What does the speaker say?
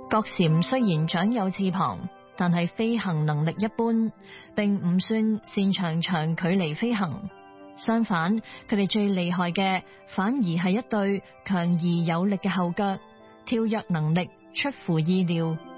角蟾雖然長有翅膀，但係飛行能力一般，並唔算擅長長距離飛行。相反，佢哋最厲害嘅反而係一對強而有力嘅後腳，跳躍能力出乎意料。